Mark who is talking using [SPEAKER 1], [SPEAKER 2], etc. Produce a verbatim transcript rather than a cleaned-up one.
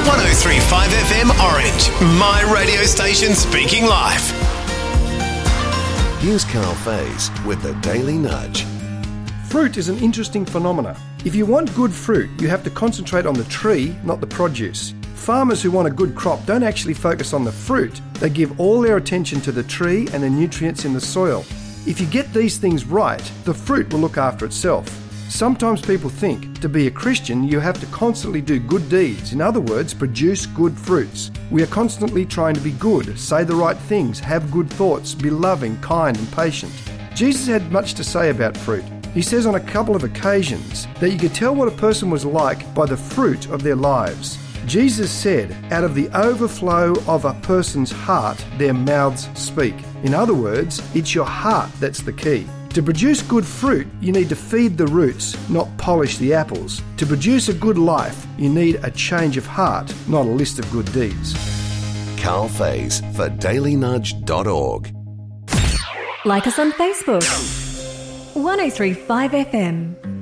[SPEAKER 1] one oh three point five F M Orange, my radio station speaking life.
[SPEAKER 2] Here's Carl Faze with the Daily Nudge.
[SPEAKER 3] Fruit is an interesting phenomenon. If you want good fruit, you have to concentrate on the tree, not the produce. Farmers who want a good crop don't actually focus on the fruit. They give all their attention to the tree and the nutrients in the soil. If you get these things right, the fruit will look after itself. Sometimes people think to be a Christian you have to constantly do good deeds. In other words, produce good fruits. We are constantly trying to be good, say the right things, have good thoughts, be loving, kind and patient. Jesus had much to say about fruit. He says on a couple of occasions that you could tell what a person was like by the fruit of their lives. Jesus said, out of the overflow of a person's heart, their mouths speak. In other words, it's your heart that's the key. To produce good fruit, you need to feed the roots, not polish the apples. To produce a good life, you need a change of heart, not a list of good deeds.
[SPEAKER 2] Carl Faze for daily nudge dot org.
[SPEAKER 4] Like us on Facebook. one oh three point five F M.